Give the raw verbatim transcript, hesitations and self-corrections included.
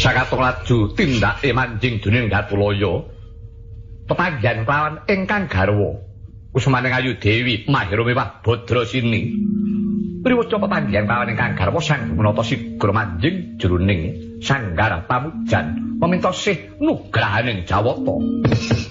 Sakatung laju tindake manjing dening Gatulaya. Pepanggihan kelawan ingkang garwa. Kusmaning Ayu Dewi Mahira miwah Badrasini. Priwaca pepanggihan kelawan ingkang garwa sang menata sigra manjing jroning sanggar pamujan meminta sih nugrahaning Jawata.